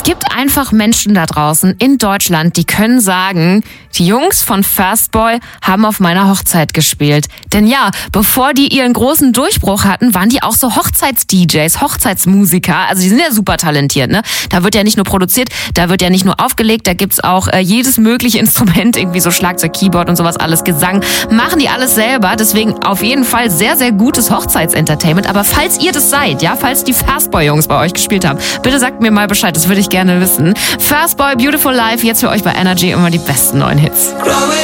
gibt einfach Menschen da draußen in Deutschland, die können sagen, die Jungs von First Boy haben auf meiner Hochzeit gespielt. Denn ja, bevor die ihren großen Durchbruch hatten, waren die auch so Hochzeits-DJs, Hochzeitsmusiker. Also die sind ja super talentiert, ne? Da wird ja nicht nur produziert, da wird ja nicht nur aufgelegt, da gibt's auch jedes mögliche Instrument, irgendwie so Schlagzeug, Keyboard und sowas, alles Gesang. Machen die alles selber, deswegen auf jeden Fall sehr, sehr gutes Hochzeitsentertainment. Aber falls ihr das seid, ja, falls die First Boy-Jungs bei euch gespielt haben, bitte sagt mir mal Bescheid, das würde ich gerne wissen. First Boy, Beautiful Life, jetzt für euch bei Energy immer die besten neuen Hits.